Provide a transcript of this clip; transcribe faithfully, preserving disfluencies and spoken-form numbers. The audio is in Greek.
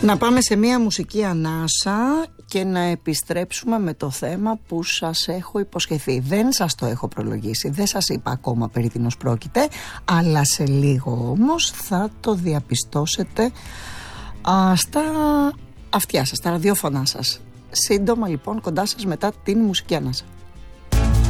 Να πάμε σε μία μουσική ανάσα και να επιστρέψουμε με το θέμα που σας έχω υποσχεθεί. Δεν σας το έχω προλογίσει, δεν σας είπα ακόμα περί τίνος πρόκειται, αλλά σε λίγο όμως θα το διαπιστώσετε α, στα αυτιά σας, στα ραδιόφωνά σας. Σύντομα λοιπόν κοντά σας μετά την μουσική ανάσα.